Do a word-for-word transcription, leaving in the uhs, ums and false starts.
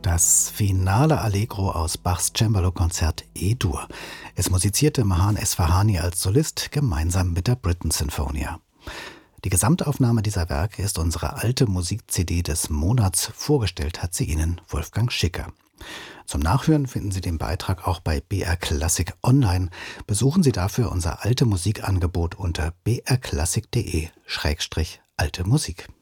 Das finale Allegro aus Bachs Cembalo-Konzert E-Dur. Es musizierte Mahan Esfahani als Solist gemeinsam mit der Britten Sinfonia. Die Gesamtaufnahme dieser Werke ist unsere alte Musik-C D des Monats. Vorgestellt hat sie Ihnen Wolfgang Schicker. Zum Nachhören finden Sie den Beitrag auch bei B R Klassik online. Besuchen Sie dafür unser alte Musikangebot unter b r klassik punkt de Schrägstrich alte Musik.